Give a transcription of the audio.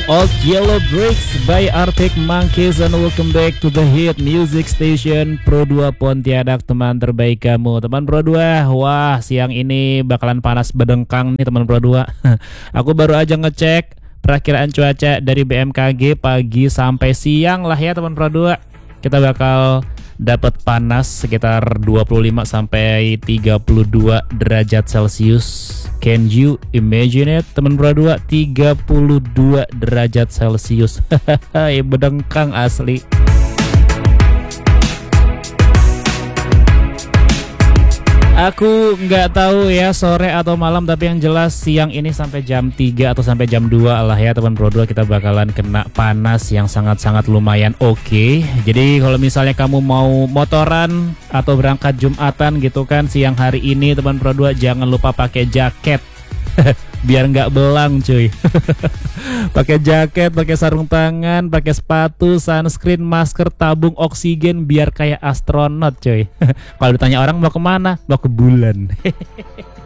Old Yellow Bricks by Arctic Monkeys, and welcome back to the hit music station Pro 2 Pontianak, teman terbaik kamu. Teman Pro 2, wah siang ini bakalan panas bedengkang nih teman Pro 2. Aku baru aja ngecek perakiraan cuaca dari BMKG pagi sampai siang lah ya teman Pro 2. Kita bakal dapat panas sekitar 25 sampai 32 derajat Celcius. Can you imagine it teman Pro 2? 32 derajat Celcius. Bedengkang asli. Aku nggak tahu ya sore atau malam, tapi yang jelas siang ini sampai jam 3 atau sampai jam 2 lah ya teman Pro 2, kita bakalan kena panas yang sangat-sangat lumayan oke. Jadi kalau misalnya kamu mau motoran atau berangkat Jumatan gitu kan siang hari ini teman Pro 2, jangan lupa pakai jaket. Biar nggak belang cuy. Pakai jaket, pakai sarung tangan, pakai sepatu, sunscreen, masker, tabung oksigen biar kayak astronot cuy. Kalau ditanya orang mau kemana, mau ke bulan.